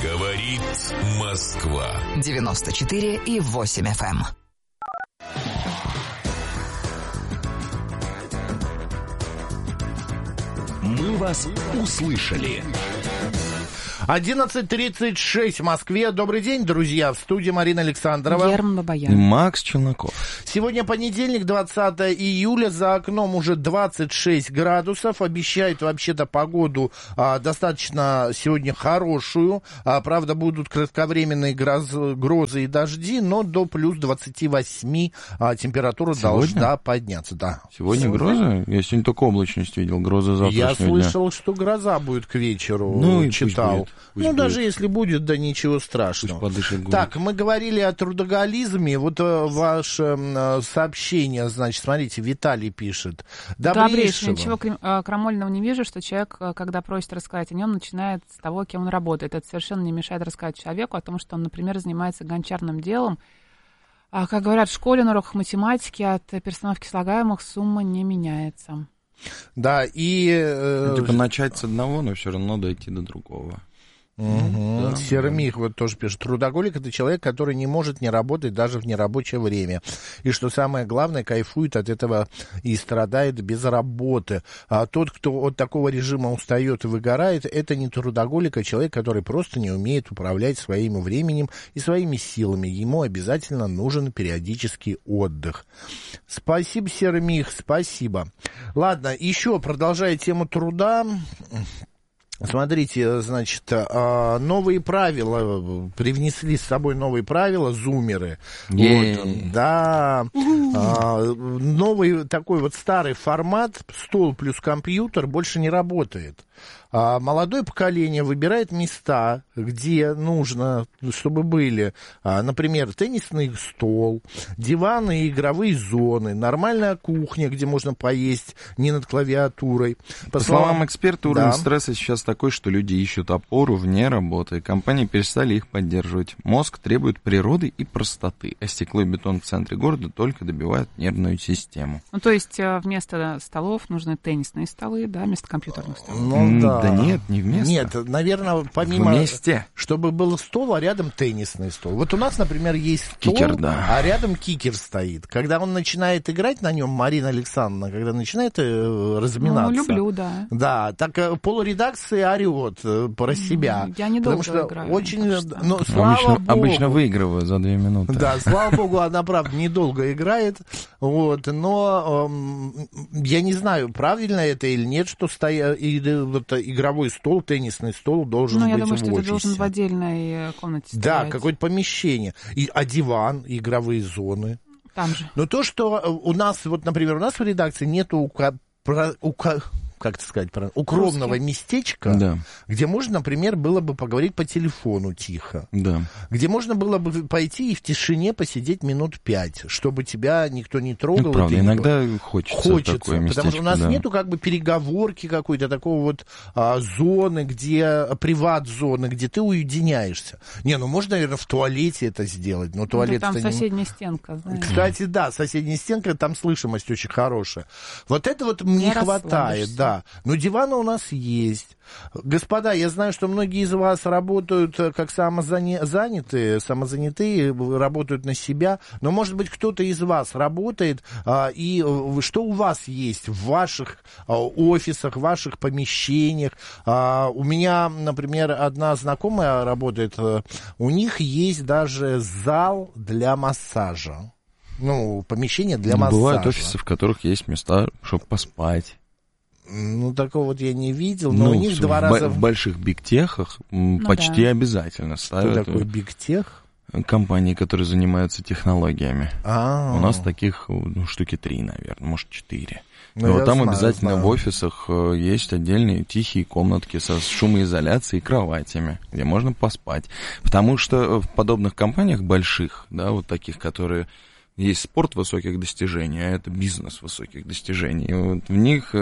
Говорит Москва. 94,8 FM. Мы вас услышали. 11:36 в Москве. Добрый день, друзья. В студии Марина Александрова. Герман Бабаян. И Макс Челноков. Сегодня понедельник, 20 июля. За окном уже 26 градусов. Обещают вообще-то погоду достаточно сегодня хорошую. Правда, будут кратковременные грозы и дожди, но до плюс 28 температура должна подняться. Да. Сегодня гроза? Я сегодня только облачность видел. Гроза завтрашнего Я слышал, что гроза будет к вечеру. Ну, читал. Пусть будет. Даже если будет, да ничего страшного. Так, мы говорили о трудоголизме. Вот ваше сообщение, значит, смотрите, Виталий пишет. Добрейшего. Ничего крамольного не вижу, что человек, когда просит рассказать о нем, начинает с того, кем он работает. Это совершенно не мешает рассказать человеку о том, что он, например, занимается гончарным делом. Как говорят в школе на уроках математики, от перестановки слагаемых сумма не меняется. Да, и... Типа начать с одного, но все равно дойти до другого. Да, Сермих вот тоже пишет. Трудоголик — это человек, который не может не работать даже в нерабочее время. И что самое главное, кайфует от этого и страдает без работы. А тот, кто от такого режима устает и выгорает, это не трудоголик, а человек, который просто не умеет управлять своим временем и своими силами. Ему обязательно нужен периодический отдых. Спасибо, Сермих, спасибо. Ладно, еще продолжая тему труда. Смотрите, значит, новые правила, привнесли с собой новые правила, зумеры. Вот, да, новый такой вот старый формат, стол плюс компьютер больше не работает. Молодое поколение выбирает места, где нужно, чтобы были, например, теннисный стол, диваны и игровые зоны, нормальная кухня, где можно поесть не над клавиатурой. По словам эксперта, уровень стресса сейчас такой, что люди ищут опору вне работы. Компании перестали их поддерживать. Мозг требует природы и простоты, а стекло и бетон в центре города только добивают нервную систему. Ну, то есть вместо столов нужны теннисные столы, да, вместо компьютерных столов? Ну, да. Да нет, не вместо. Нет, наверное, помимо... Вместе. Чтобы был стол, а рядом теннисный стол. Вот у нас, например, есть стол, кикер, да. А рядом кикер стоит. Когда он начинает играть на нем, Марина Александровна, когда начинает разминаться... Ну, люблю, да. Да, так полуредакции орет про себя. Я недолго потому что играю. Очень... Ну, слава богу. Обычно выигрываю за 2 минуты. Да, слава богу, она, правда, недолго играет. Вот, но я не знаю, правильно это или нет, что игровой стол, теннисный стол должен быть в офисе. Ну, я думаю, что это должен в отдельной комнате стоять. Да, какое-то помещение. А диван, игровые зоны. Там же. Но то, что у нас, вот, например, у нас в редакции нету как это сказать, укромного местечка, да, где можно, например, было бы поговорить по телефону тихо. Да. Где можно было бы пойти и в тишине посидеть минут 5, чтобы тебя никто не трогал. Ну, правда, иногда хочется такое местечко. Потому что у нас нету как бы переговорки какой-то, такого вот зоны, где, приват-зоны, где ты уединяешься. Не, ну можно, наверное, в туалете это сделать, но туалет... Там соседняя стенка, знаешь. Кстати, да, соседняя стенка, там слышимость очень хорошая. Вот это вот мне хватает, да. Но диваны у нас есть. Господа, я знаю, что многие из вас работают как самозанятые, работают на себя, но, может быть, кто-то из вас работает, и что у вас есть в ваших офисах, в ваших помещениях? У меня, например, одна знакомая работает, у них есть даже зал для массажа. Ну, помещение для массажа. Бывают офисы, в которых есть места, чтобы поспать. Ну, такого вот я не видел, но у них 2 раза... В больших бигтехах почти обязательно ставят. Что такое бигтех? Компании, которые занимаются технологиями. А-а-а. У нас таких штуки 3, наверное, может 4. Ну, там обязательно в офисах есть отдельные тихие комнатки со шумоизоляцией и кроватями, где можно поспать. Потому что в подобных компаниях больших, да, вот таких, которые... Есть спорт высоких достижений, а это бизнес высоких достижений. И вот в них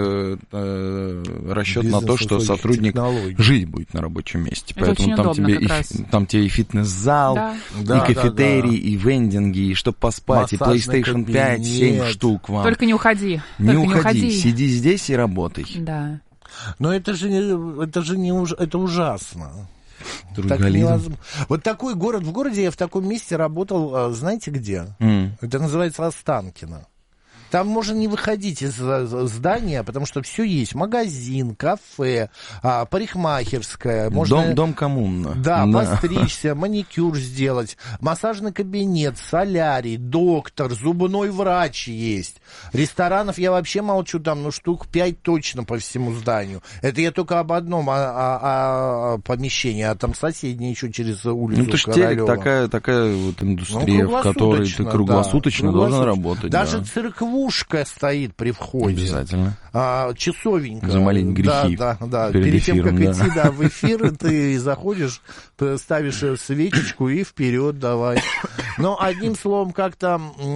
расчет на то, что сотрудник жить будет на рабочем месте. Это поэтому там тебе и фитнес-зал, и кафетерий, и вендинги, и чтобы поспать, массажный и PlayStation 5, 7 штук вам. Только не уходи. Не уходи, сиди здесь и работай. Да. Но это ужасно. Вот такой город, в городе я в таком месте работал, знаете где? Это называется Останкино. Там можно не выходить из здания, потому что все есть. Магазин, кафе, парикмахерская. Можно, дом коммуна. Да, постричься, маникюр сделать, массажный кабинет, солярий, доктор, зубной врач есть. Ресторанов я вообще молчу, там, штук 5 точно по всему зданию. Это я только об одном помещении, а там соседние еще через улицу это ж телек, такая вот индустрия, в которой ты круглосуточно должен работать. Даже церквушка стоит при входе. Обязательно. Часовенька. Замолить грехи. Да. Перед тем, как идти в эфир, ты заходишь, ставишь свечечку и вперед давай. Но одним словом, как-то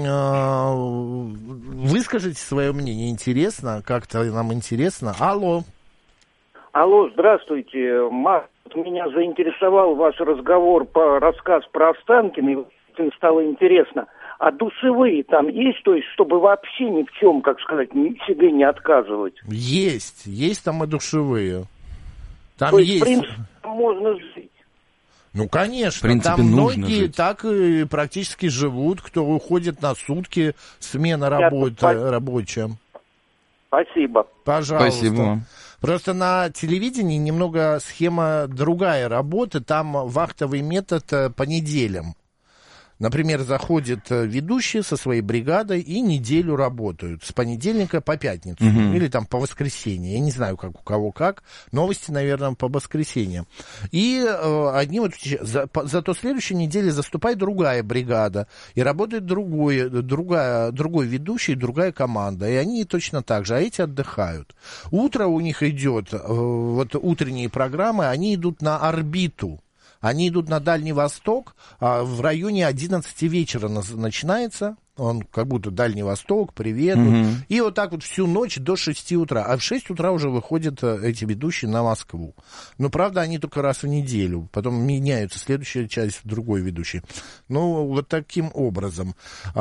выскажите свое мнение. Интересно, как-то нам интересно. Алло, здравствуйте. Меня заинтересовал ваш рассказ про Останкино, и стало интересно. А душевые там есть, то есть, чтобы вообще ни в чем, как сказать, себе не отказывать? Есть там и душевые. Там то есть, есть. в принципе, можно жить. Ну, конечно, в принципе, там многие жить. Так и практически живут, кто уходит на сутки, смена рабочая. Спасибо. Пожалуйста. Спасибо вам. Просто на телевидении немного схема другая работы, там вахтовый метод по неделям. Например, заходит ведущий со своей бригадой и неделю работают. С понедельника по пятницу. Или там по воскресенье. Я не знаю, как у кого как. Новости, наверное, по воскресеньям. И зато следующей неделе заступает другая бригада. И работает другой ведущий, другая команда. И они точно так же. А эти отдыхают. Утро у них идет, вот утренние программы, они идут на орбиту. Они идут на Дальний Восток, в районе 11 вечера начинается, он как будто Дальний Восток, привет, и вот так вот всю ночь до 6 утра, а в 6 утра уже выходят эти ведущие на Москву. Но, правда, они только раз в неделю, потом меняются, следующая часть другой ведущий. Ну, вот таким образом.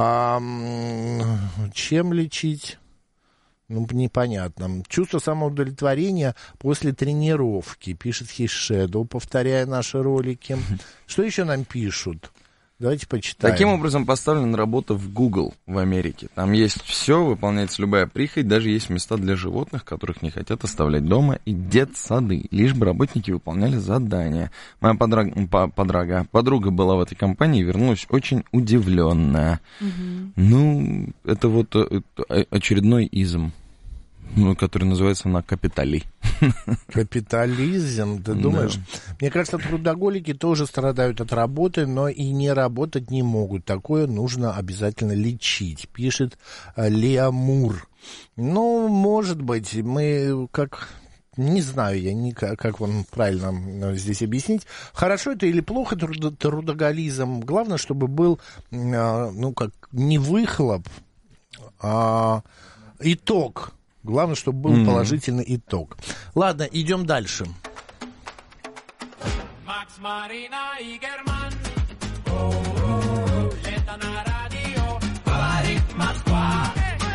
Чем лечить? Ну, непонятно. Чувство самоудовлетворения после тренировки, пишет Хишедо, повторяя наши ролики. Что еще нам пишут? Давайте почитаем. Таким образом поставлена работа в Google в Америке. Там есть все, выполняется любая прихоть, даже есть места для животных, которых не хотят оставлять дома, и детсады, лишь бы работники выполняли задания. Моя подруга была в этой компании и вернулась очень удивленная. Ну, это вот очередной изм, который называется на капитали. Капитализм, ты думаешь? Да. Мне кажется, трудоголики тоже страдают от работы, но и не работать не могут. Такое нужно обязательно лечить, пишет Леамур. Ну, может быть, мы как... Не знаю я, как вам правильно здесь объяснить. Хорошо это или плохо трудоголизм. Главное, чтобы был, не выхлоп, а итог. Главное, чтобы был положительный итог. Ладно, идем дальше. Макс, Марина и Герман. Лето на радио. Говорит Москва.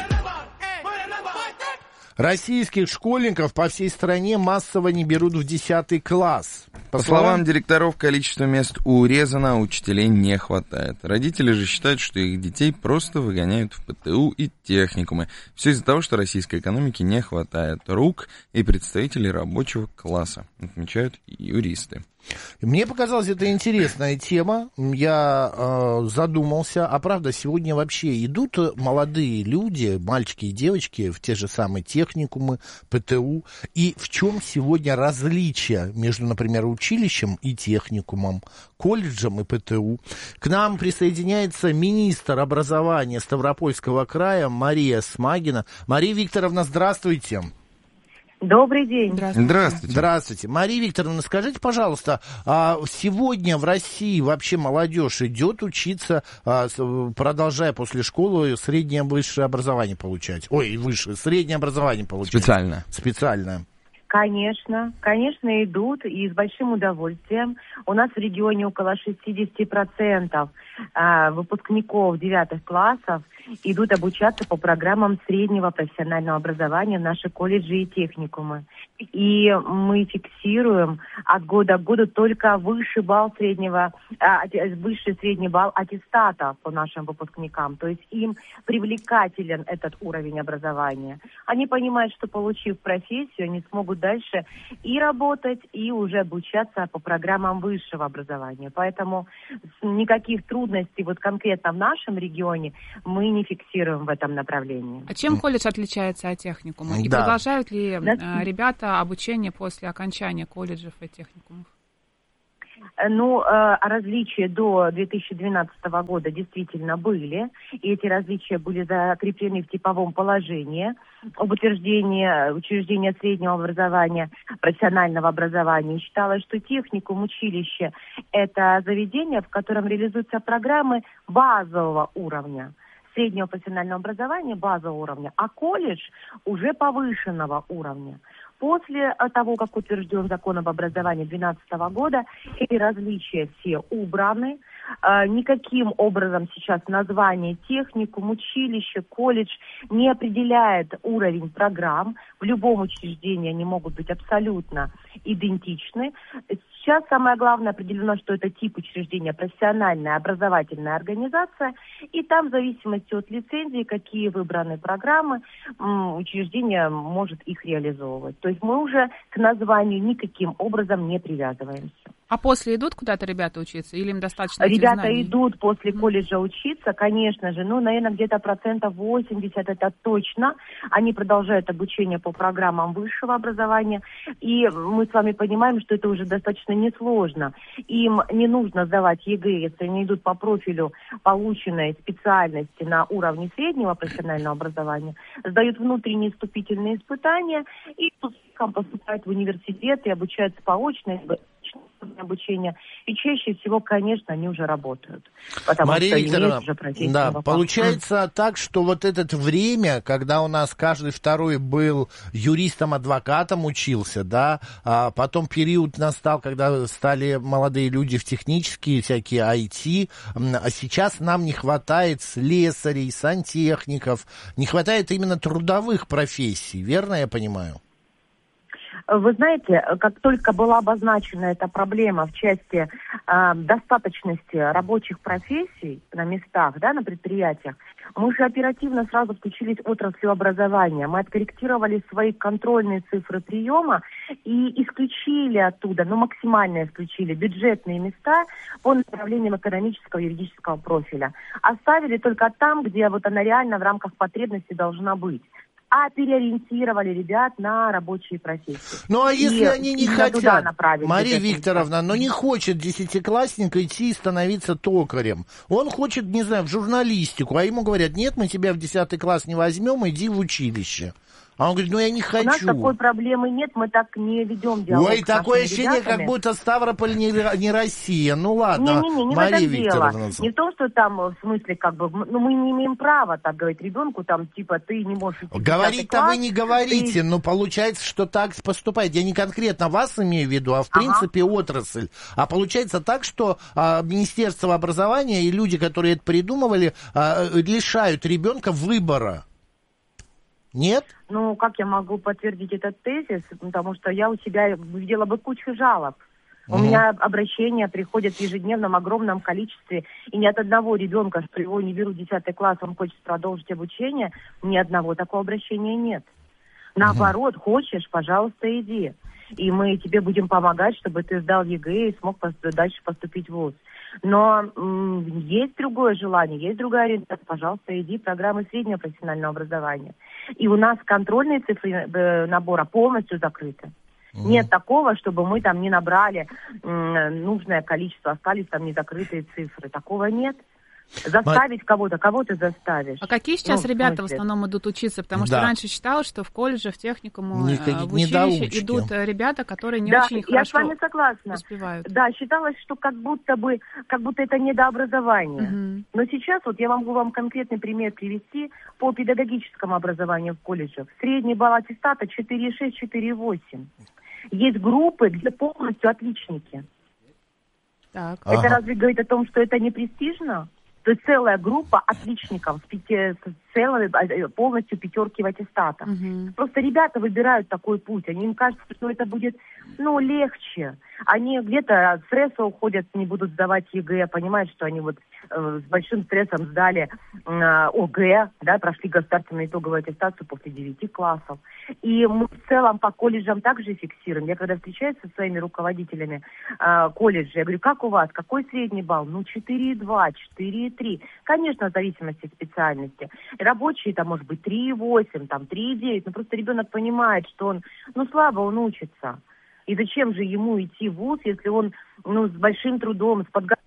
Российских школьников по всей стране массово не берут в 10 класс. По словам директоров, количество мест урезано, а учителей не хватает. Родители же считают, что их детей просто выгоняют в ПТУ и техникумы. Все из-за того, что российской экономике не хватает рук и представителей рабочего класса, отмечают юристы. Мне показалась это интересная тема, я задумался, а правда сегодня вообще идут молодые люди, мальчики и девочки в те же самые техникумы, ПТУ, и в чем сегодня различие между, например, училищем и техникумом, колледжем и ПТУ? К нам присоединяется министр образования Ставропольского края Мария Смагина. Мария Викторовна, здравствуйте. Добрый день. Здравствуйте. Здравствуйте. Мария Викторовна, скажите, пожалуйста, сегодня в России вообще молодежь идет учиться, продолжая после школы среднее высшее образование получать? Ой, высшее, среднее образование получать. Специальное. Специальное. Конечно, идут, и с большим удовольствием. У нас в регионе около 60% выпускников 9 классов идут обучаться по программам среднего профессионального образования в наши колледжи и техникумы. И мы фиксируем от года к году только высший средний балл аттестата по нашим выпускникам. То есть им привлекателен этот уровень образования. Они понимают, что, получив профессию, они смогут дальше и работать, и уже обучаться по программам высшего образования. Поэтому никаких трудностей вот конкретно в нашем регионе мы не фиксируем в этом направлении. А чем колледж отличается от техникума? И продолжают ли ребята обучение после окончания колледжев и техникумов? Различия до 2012 года действительно были, и эти различия были закреплены в типовом положении об утверждении учреждения среднего образования, профессионального образования. Считалось, что техникум, училище – это заведение, в котором реализуются программы базового уровня, среднего профессионального образования базового уровня, а колледж уже повышенного уровня. После того, как утвержден закон об образовании 2012 года, эти различия все убраны. Никаким образом сейчас название техникум, училище, колледж не определяет уровень программ. В любом учреждении они могут быть абсолютно идентичны. Сейчас самое главное определено, что это тип учреждения профессиональная образовательная организация, и там в зависимости от лицензии, какие выбраны программы, учреждение может их реализовывать. То есть мы уже к названию никаким образом не привязываемся. А после идут куда-то ребята учиться или им достаточно этих Ребята знаний? идут после колледжа учиться, конечно же, наверное, где-то 80% это точно. Они продолжают обучение по программам высшего образования, и мы с вами понимаем, что это уже достаточно несложно. Им не нужно сдавать ЕГЭ, если они идут по профилю полученной специальности на уровне среднего профессионального образования, сдают внутренние вступительные испытания и поступают в университет и обучаются по-очно, обучения. И чаще всего, конечно, они уже работают. Мария Викторовна, получается так, что вот это время, когда у нас каждый второй был юристом-адвокатом, учился, да, а потом период настал, когда стали молодые люди в технические всякие IT, а сейчас нам не хватает слесарей, сантехников, не хватает именно трудовых профессий, верно я понимаю? Вы знаете, как только была обозначена эта проблема в части достаточности рабочих профессий на местах, да, на предприятиях, мы же оперативно сразу включились в отрасль образования. Мы откорректировали свои контрольные цифры приема и исключили оттуда, максимально исключили бюджетные места по направлениям экономического и юридического профиля. Оставили только там, где вот она реально в рамках потребностей должна быть. А переориентировали ребят на рабочие профессии. Ну, а если они не хотят, Мария Викторовна, но не хочет десятиклассник идти и становиться токарем. Он хочет, не знаю, в журналистику, а ему говорят, нет, мы тебя в 10 класс не возьмем, иди в училище. А он говорит, я не хочу. У нас такой проблемы нет, мы так не ведем диалог. Ой, такое ощущение, как будто Ставрополь не Россия. Ну ладно, не Мария в этом Викторовна. дело. Не в том, что там, в смысле, мы не имеем права так говорить ребенку, ты не можешь идти. Говорить-то вы не говорите, но получается, что так поступает. Я не конкретно вас имею в виду, а в принципе отрасль. А получается так, что Министерство образования и люди, которые это придумывали, лишают ребенка выбора. Нет? Как я могу подтвердить этот тезис? Потому что я у себя видела бы кучу жалоб. У меня обращения приходят в ежедневном огромном количестве, и ни от одного ребенка, что его не берут в 10 класс, он хочет продолжить обучение, ни одного такого обращения нет. Наоборот, хочешь, пожалуйста, иди. И мы тебе будем помогать, чтобы ты сдал ЕГЭ и смог дальше поступить в ВУЗ. Но есть другое желание, есть другая ориентация. Пожалуйста, иди в программы среднего профессионального образования. И у нас контрольные цифры набора полностью закрыты. Нет такого, чтобы мы там не набрали нужное количество, остались там незакрытые цифры. Такого нет. Заставить кого-то ты заставишь. А какие сейчас ребята в основном идут учиться? Потому что раньше считалось, что в колледже, в техникуму, в училище идут ребята, которые не очень хорошо я с вами согласна. Успевают. Да, считалось, что как будто это недообразование. Но сейчас вот я могу вам конкретный пример привести по педагогическому образованию в колледжах. Средний балл аттестата 4,6, 4,8. Есть группы, где полностью отличники. Так. Это разве говорит о том, что это не престижно? То есть целая группа отличников с полностью пятерки в аттестатах. Просто ребята выбирают такой путь. Им кажется, что это будет, легче. Они где-то стресса уходят, не будут сдавать ЕГЭ, понимают, что они с большим стрессом сдали ОГЭ, прошли государственную итоговую аттестацию после 9 классов. И мы в целом по колледжам также фиксируем. Я когда встречаюсь со своими руководителями колледжа, я говорю, как у вас, какой средний балл? 4,2, 4,3. Конечно, в зависимости от специальности. Рабочие там может быть 3,8, 3,9. Просто ребенок понимает, что он, слабо он учится. И зачем же ему идти в вуз, если он, с большим трудом, с подготовкой,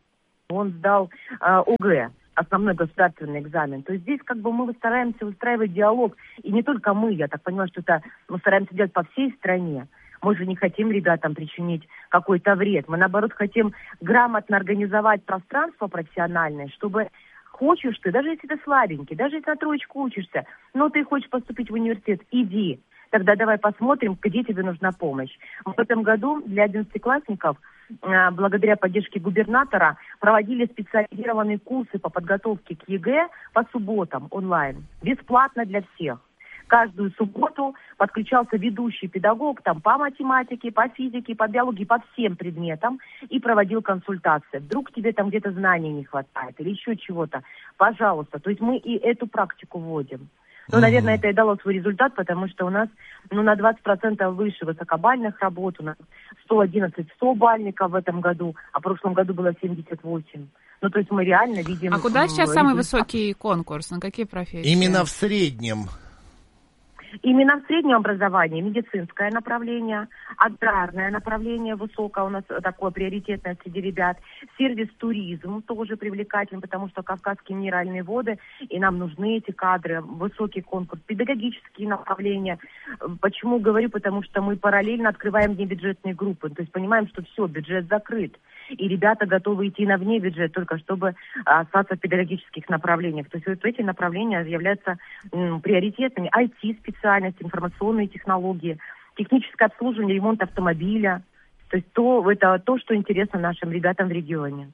он сдал ОГЭ, основной государственный экзамен. То есть здесь мы стараемся устраивать диалог. И не только мы, я так понимаю, что это мы стараемся делать по всей стране. Мы же не хотим ребятам причинить какой-то вред. Мы, наоборот, хотим грамотно организовать пространство профессиональное, чтобы хочешь ты, даже если ты слабенький, даже если на троечку учишься, но ты хочешь поступить в университет, иди. Тогда давай посмотрим, где тебе нужна помощь. В этом году для 11-классников, благодаря поддержке губернатора, проводили специализированные курсы по подготовке к ЕГЭ по субботам онлайн. Бесплатно для всех. Каждую субботу подключался ведущий педагог по математике, по физике, по биологии, по всем предметам и проводил консультации. Вдруг тебе где-то знаний не хватает или еще чего-то. Пожалуйста. То есть мы и эту практику вводим. Наверное, это и дало свой результат, потому что у нас на 20% выше высокобальных работ, у нас 111 100-бальников в этом году, а в прошлом году было 78. То есть мы реально видим... А куда сейчас самый высокий конкурс? На какие профессии? Именно в среднем. Именно в среднем образовании медицинское направление, аграрное направление высокое у нас такое приоритетное среди ребят, сервис-туризм тоже привлекательный, потому что Кавказские минеральные воды, и нам нужны эти кадры, высокий конкурс, педагогические направления. Почему говорю? Потому что мы параллельно открываем внебюджетные группы, то есть понимаем, что все, бюджет закрыт. И ребята готовы идти на вне бюджет, только чтобы остаться в педагогических направлениях. То есть эти направления являются приоритетными. IT-специальность, информационные технологии, техническое обслуживание, ремонт автомобиля. То есть это то, что интересно нашим ребятам в регионе.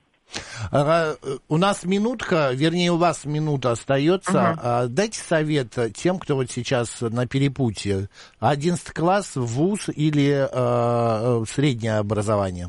У нас минутка, вернее, у вас минута остается. Дайте совет тем, кто сейчас на перепутье. 11 класс, вуз или среднее образование?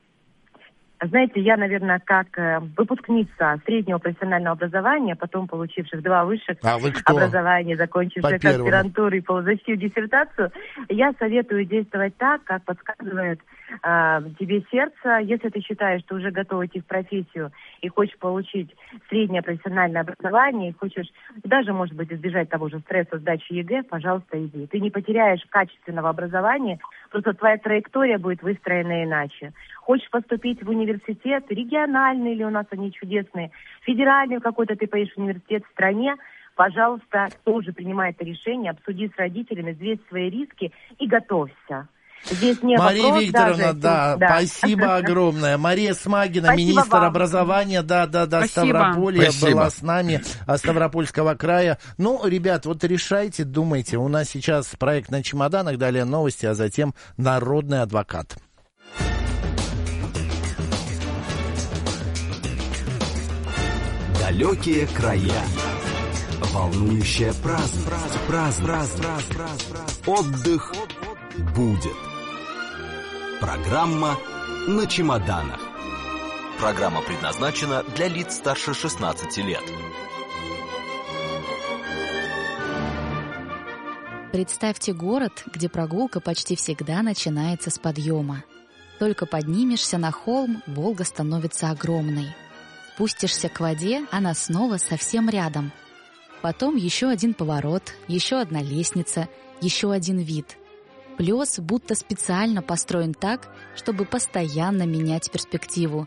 Знаете, я, наверное, как выпускница среднего профессионального образования, потом получивших 2 высших образования, закончивших аспирантуру и защитив диссертацию, я советую действовать так, как подсказывает тебе сердце. Если ты считаешь, что уже готов идти в профессию и хочешь получить среднее профессиональное образование, и хочешь даже, может быть, избежать того же стресса сдачи ЕГЭ, пожалуйста, иди. Ты не потеряешь качественного образования, просто твоя траектория будет выстроена иначе. Хочешь поступить в университет, региональный или у нас они чудесные, федеральный какой-то ты поедешь в университет в стране, пожалуйста, тоже принимай это решение, обсуди с родителями, взвесь свои риски и готовься. Здесь не Мария вопрос Викторовна, даже, спасибо огромное. Мария Смагина, министр образования, Ставрополья, была с нами, Ставропольского края. Ребят, решайте, думайте. У нас сейчас проект «На чемоданах», далее новости, а затем «Народный адвокат». Далекие края. Волнующее праздник. Отдых будет. Программа «На чемоданах». Программа предназначена для лиц старше 16 лет. Представьте город, где прогулка почти всегда начинается с подъема. Только поднимешься на холм, Волга становится огромной. Спустишься к воде, она снова совсем рядом. Потом еще один поворот, еще одна лестница, еще один вид. Плес будто специально построен так, чтобы постоянно менять перспективу.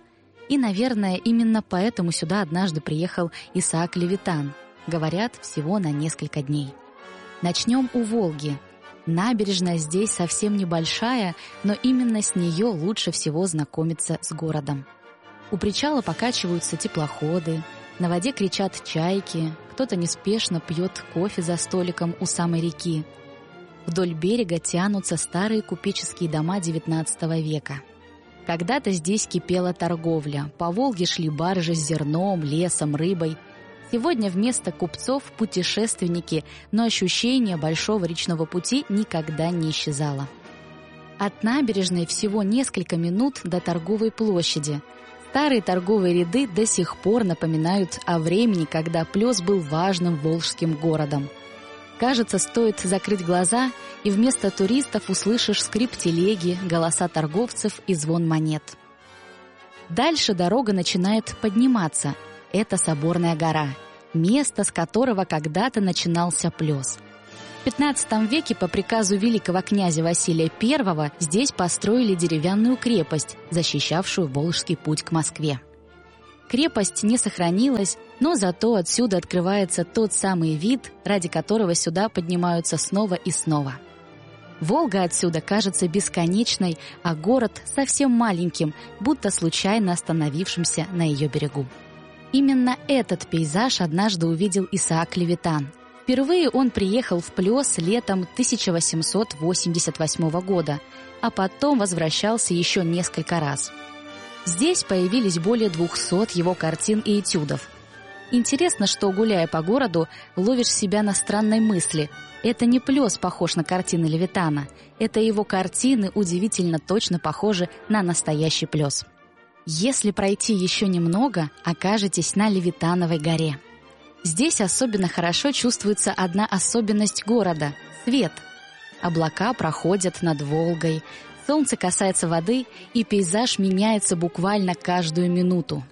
И, наверное, именно поэтому сюда однажды приехал Исаак Левитан. Говорят, всего на несколько дней. Начнем у Волги. Набережная здесь совсем небольшая, но именно с нее лучше всего знакомиться с городом. У причала покачиваются теплоходы, на воде кричат чайки, кто-то неспешно пьет кофе за столиком у самой реки. Вдоль берега тянутся старые купеческие дома XIX века. Когда-то здесь кипела торговля, по Волге шли баржи с зерном, лесом, рыбой. Сегодня вместо купцов путешественники, но ощущение большого речного пути никогда не исчезало. От набережной всего несколько минут до торговой площади. Старые торговые ряды до сих пор напоминают о времени, когда Плес был важным волжским городом. Кажется, стоит закрыть глаза, и вместо туристов услышишь скрип телеги, голоса торговцев и звон монет. Дальше дорога начинает подниматься. Это Соборная гора, место, с которого когда-то начинался Плес. В XV веке по приказу великого князя Василия I здесь построили деревянную крепость, защищавшую Волжский путь к Москве. Крепость не сохранилась, но зато отсюда открывается тот самый вид, ради которого сюда поднимаются снова и снова. Волга отсюда кажется бесконечной, а город совсем маленьким, будто случайно остановившимся на ее берегу. Именно этот пейзаж однажды увидел Исаак Левитан. Впервые он приехал в Плес летом 1888 года, а потом возвращался еще несколько раз. Здесь появились более 200 его картин и этюдов. Интересно, что, гуляя по городу, ловишь себя на странной мысли. Это не Плес похож на картины Левитана, это его картины удивительно точно похожи на настоящий Плес. Если пройти еще немного, окажетесь на Левитановой горе. Здесь особенно хорошо чувствуется одна особенность города – свет. Облака проходят над Волгой, солнце касается воды, и пейзаж меняется буквально каждую минуту.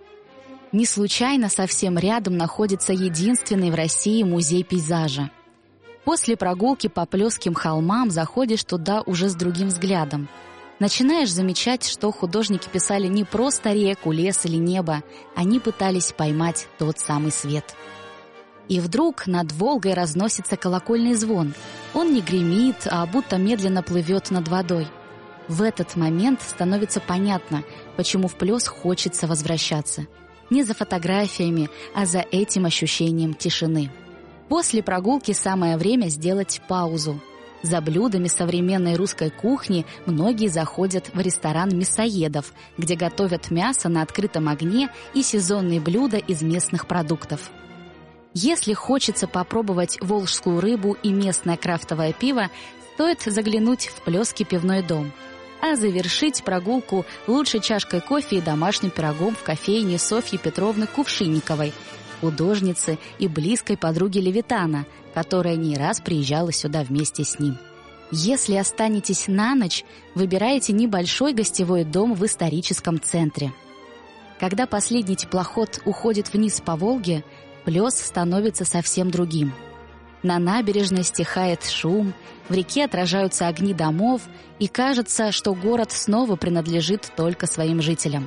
Не случайно совсем рядом находится единственный в России музей пейзажа. После прогулки по Плесским холмам заходишь туда уже с другим взглядом. Начинаешь замечать, что художники писали не просто реку, лес или небо, они пытались поймать тот самый свет. И вдруг над Волгой разносится колокольный звон. Он не гремит, а будто медленно плывет над водой. В этот момент становится понятно, почему в Плес хочется возвращаться. Не за фотографиями, а за этим ощущением тишины. После прогулки самое время сделать паузу. За блюдами современной русской кухни многие заходят в ресторан мясоедов, где готовят мясо на открытом огне и сезонные блюда из местных продуктов. Если хочется попробовать волжскую рыбу и местное крафтовое пиво, стоит заглянуть в Плесский пивной дом. А завершить прогулку лучше чашкой кофе и домашним пирогом в кофейне Софьи Петровны Кувшинниковой, художницы и близкой подруги Левитана, которая не раз приезжала сюда вместе с ним. Если останетесь на ночь, выбирайте небольшой гостевой дом в историческом центре. Когда последний теплоход уходит вниз по Волге, Плес становится совсем другим. На набережной стихает шум, в реке отражаются огни домов, и кажется, что город снова принадлежит только своим жителям.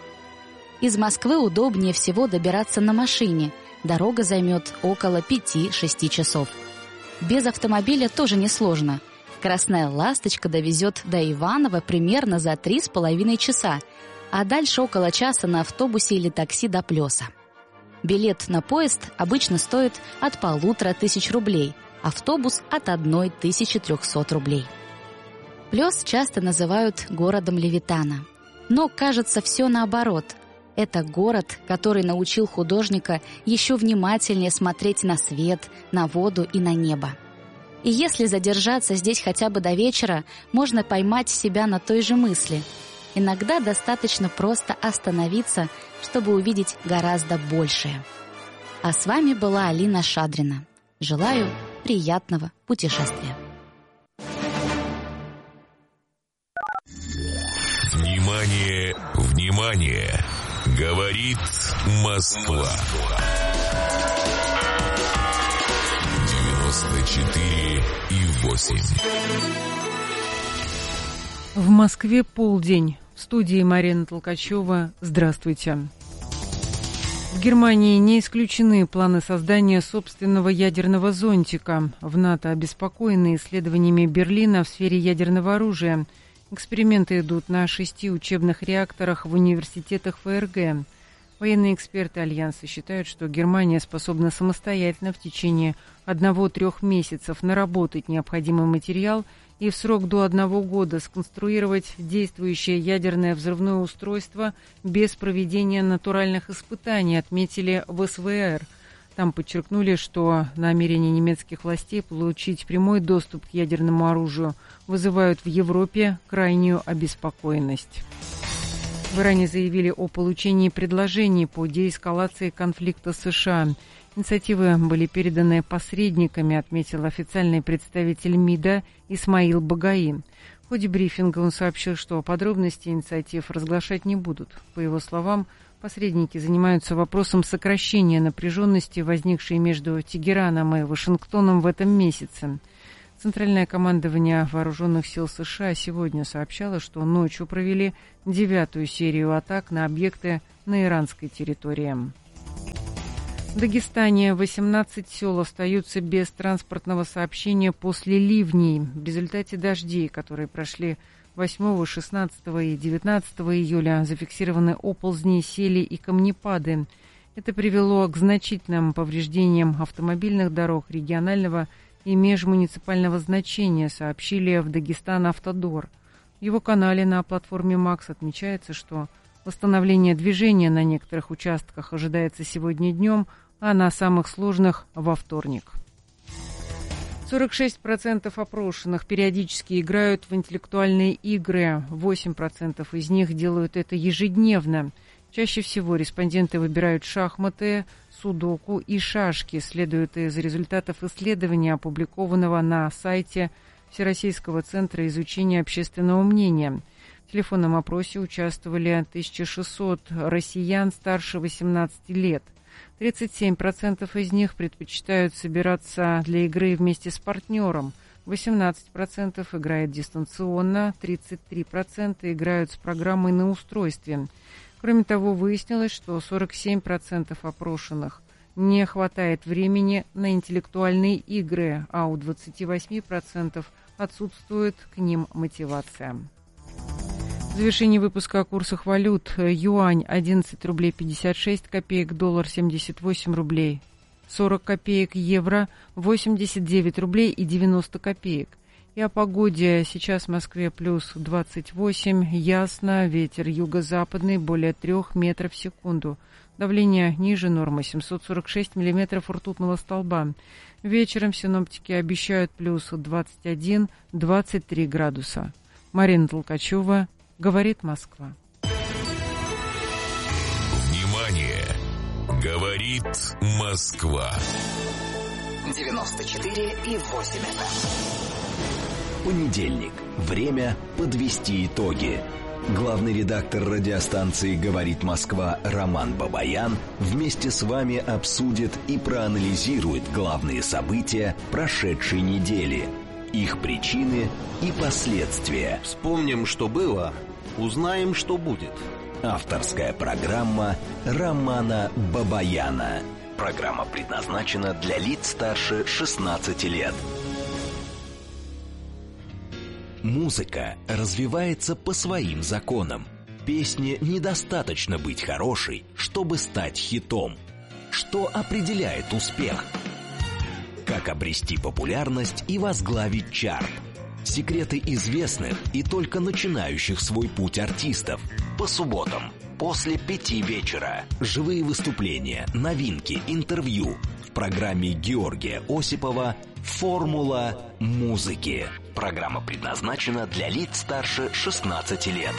Из Москвы удобнее всего добираться на машине. Дорога займет около 5-6 часов. Без автомобиля тоже несложно. Красная «Ласточка» довезет до Иваново примерно за 3,5 часа, а дальше около часа на автобусе или такси до Плеса. Билет на поезд обычно стоит от 1500 рублей, автобус от 1300 рублей. Плес часто называют городом Левитана. Но, кажется, все наоборот. Это город, который научил художника еще внимательнее смотреть на свет, на воду и на небо. И если задержаться здесь хотя бы до вечера, можно поймать себя на той же мысли. Иногда достаточно просто остановиться, чтобы увидеть гораздо большее. А с вами была Алина Шадрина. Желаю приятного путешествия. Внимание, внимание! Говорит Москва. 94,8. В Москве полдень. В студии Марина Толкачева. Здравствуйте. В Германии не исключены планы создания собственного ядерного зонтика. В НАТО обеспокоены исследованиями Берлина в сфере ядерного оружия. Эксперименты идут на 6 учебных реакторах в университетах ФРГ. Военные эксперты Альянса считают, что Германия способна самостоятельно в течение 1-3 месяцев наработать необходимый материал и в срок до 1 года сконструировать действующее ядерное взрывное устройство без проведения натуральных испытаний, отметили в СВР. Там подчеркнули, что намерения немецких властей получить прямой доступ к ядерному оружию вызывают в Европе крайнюю обеспокоенность. В Иране заявили о получении предложений по деэскалации конфликта с США. Инициативы были переданы посредниками, отметил официальный представитель МИДа Исмаил Багаи. В ходе брифинга он сообщил, что подробности инициатив разглашать не будут. По его словам, посредники занимаются вопросом сокращения напряженности, возникшей между Тегераном и Вашингтоном в этом месяце. Центральное командование Вооруженных сил США сегодня сообщало, что ночью провели 9-ю серию атак на объекты на иранской территории. В Дагестане 18 сел остаются без транспортного сообщения после ливней. В результате дождей, которые прошли 8, 16 и 19 июля, зафиксированы оползни, сели и камнепады. Это привело к значительным повреждениям автомобильных дорог регионального и межмуниципального значения, сообщили в Дагестан-Автодор. В его канале на платформе МАКС отмечается, что восстановление движения на некоторых участках ожидается сегодня днем, а на самых сложных – во вторник. 46% опрошенных периодически играют в интеллектуальные игры, 8% из них делают это ежедневно. Чаще всего респонденты выбирают шахматы, судоку и шашки, следует из результатов исследования, опубликованного на сайте Всероссийского центра изучения общественного мнения. В телефонном опросе участвовали 1600 россиян старше 18 лет. 37% из них предпочитают собираться для игры вместе с партнером, 18% играют дистанционно, 33% играют с программой на устройстве. Кроме того, выяснилось, что 47% опрошенных не хватает времени на интеллектуальные игры, а у 28% отсутствует к ним мотивация. В завершении выпуска о курсах валют. Юань 11 рублей 56 копеек, доллар 78 рублей 40 копеек, евро 89 рублей и 90 копеек. И о погоде. Сейчас в Москве плюс 28, ясно, ветер юго-западный более 3 метров в секунду. Давление ниже нормы 746 миллиметров ртутного столба. Вечером синоптики обещают плюс 21-23 градуса. Марина Толкачева, говорит Москва. Внимание! Говорит Москва. 94,8 FM. Понедельник. Время подвести итоги. Главный редактор радиостанции «Говорит Москва» Роман Бабаян вместе с вами обсудит и проанализирует главные события прошедшей недели, их причины и последствия. Вспомним, что было, узнаем, что будет. Авторская программа Романа Бабаяна. Программа предназначена для лиц старше 16 лет. Музыка развивается по своим законам. Песне недостаточно быть хорошей, чтобы стать хитом. Что определяет успех? Как обрести популярность и возглавить чарт? Секреты известных и только начинающих свой путь артистов. По субботам после 5 вечера. Живые выступления, новинки, интервью. В программе Георгия Осипова «Формула музыки». Программа предназначена для лиц старше 16 лет.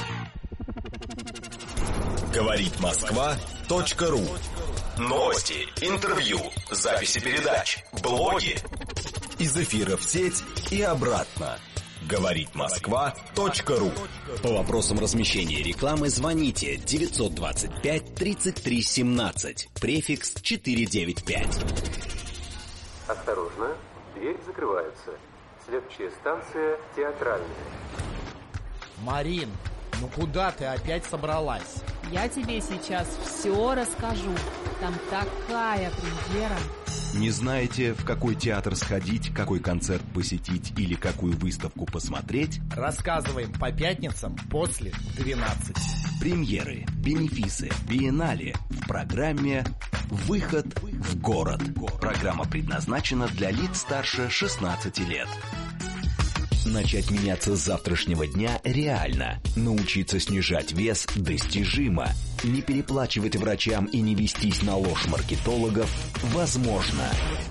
Говорит Москва.ру. Новости, интервью, записи передач, блоги. Из эфира в сеть и обратно. Говорит Москва.ру. По вопросам размещения рекламы звоните 925 33 17, префикс 495. Осторожно, двери закрываются. Следующая станция театральная. Марин, Ну куда ты опять собралась? Я тебе сейчас все расскажу. Там такая премьера. Не знаете, в какой театр сходить, какой концерт посетить или какую выставку посмотреть? Рассказываем по пятницам после 12. Премьеры, бенефисы, биеннале в программе «Выход в город». Программа предназначена для лиц старше 16 лет. Начать меняться с завтрашнего дня реально. Научиться снижать вес достижимо. Не переплачивать врачам и не вестись на ложь маркетологов возможно.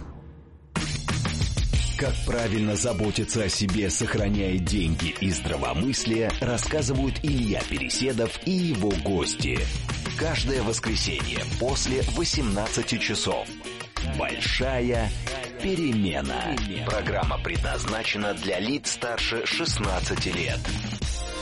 Как правильно заботиться о себе, сохраняя деньги и здравомыслие, рассказывают Илья Переседов и его гости. Каждое воскресенье после 18 часов. Большая перемена. Программа предназначена для лиц старше 16 лет.